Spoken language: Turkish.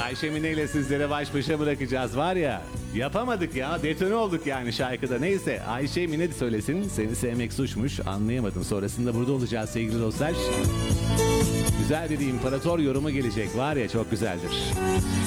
Ayşe Mine ile sizlere baş başa bırakacağız var ya. Yapamadık ya, detone olduk yani şarkıda. Neyse, Ayşe Mine söylesin, seni sevmek suçmuş, anlayamadım. Sonrasında burada olacağız sevgili dostlar. Güzel bir imparator yorumu gelecek var ya, çok güzeldir.